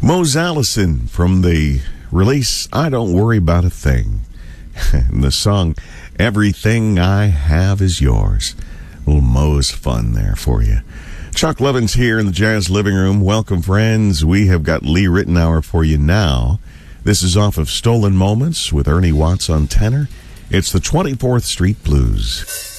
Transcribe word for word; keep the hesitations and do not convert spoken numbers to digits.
Mose Allison from the release I Don't Worry About a Thing. And the song Everything I Have Is Yours. A little Mose fun there for you. Chuck Levin's here in the Jazz Living Room. Welcome, friends. We have got Lee Ritenour for you now. This is off of Stolen Moments with Ernie Watts on tenor. It's the twenty-fourth Street Blues.